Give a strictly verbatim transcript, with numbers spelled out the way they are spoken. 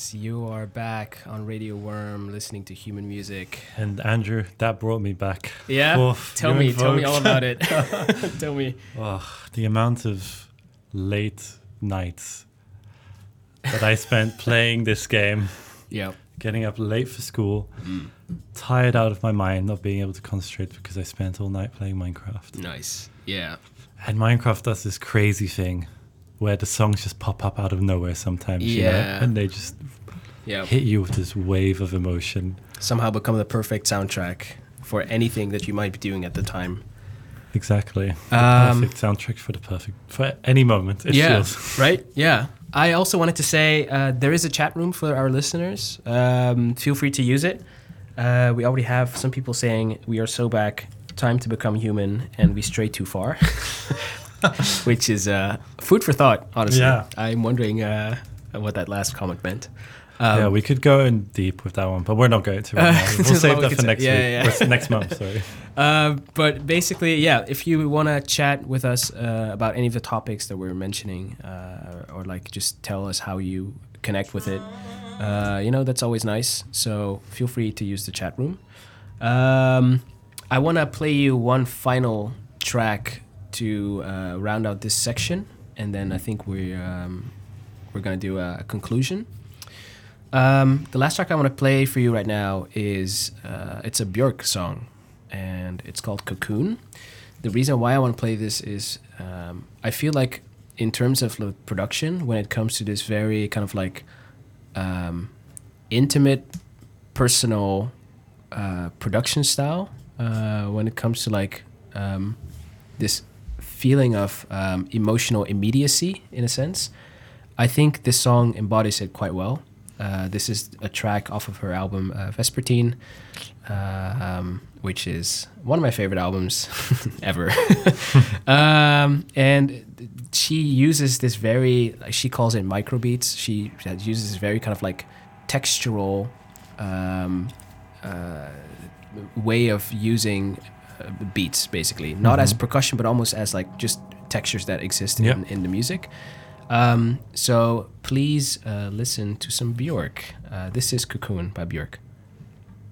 Yes, you are back on Radio Worm listening to Human Music. And Andrew, that brought me back. Yeah? Oof, tell you me, invoked. tell me all about it. Tell me. Oh, the amount of late nights that I spent playing this game. Yeah. Getting up late for school, Mm. tired out of my mind, not being able to concentrate because I spent all night playing Minecraft. Nice. Yeah. And Minecraft does this crazy thing where the songs just pop up out of nowhere sometimes, Yeah. you know, and they just Yeah. hit you with this wave of emotion. Somehow become the perfect soundtrack for anything that you might be doing at the time. Exactly. The Um, perfect soundtrack for the perfect, for any moment, it yeah. feels. Right? Yeah. I also wanted to say uh, there is a chat room for our listeners. Um, feel free to use it. Uh, we already have some people saying we are so back, time to become human, and we stray too far. Which is uh, food for thought, honestly. Yeah. I'm wondering uh, what that last comment meant. Um, Yeah, we could go in deep with that one, but we're not going to right Uh, now. We'll just save what we that could for say. next Yeah, week. yeah, yeah. Or next month, sorry. Uh, but basically, yeah, if you want to chat with us uh, about any of the topics that we're mentioning, uh, or like just tell us how you connect with it, uh, you know, that's always nice. So feel free to use the chat room. Um, I want to play you one final track to uh, round out this section, and then I think we're um, we're gonna do a conclusion. Um, the last track I want to play for you right now is uh, it's a Björk song, and it's called Cocoon. The reason why I want to play this is um, I feel like in terms of the production, when it comes to this very kind of like um, intimate, personal uh, production style, uh, when it comes to like um, this feeling of um, emotional immediacy, in a sense, I think this song embodies it quite well. Uh, this is a track off of her album uh, Vespertine, uh, um, which is one of my favorite albums ever. um, and she uses this very, like, she calls it microbeats. She uses this very kind of like textural um, uh, way of using uh, beats, basically. Not Mm-hmm. as percussion, but almost as like just textures that exist in, Yep. in the music. Um, so please uh, listen to some Björk. Uh, this is Cocoon by Björk.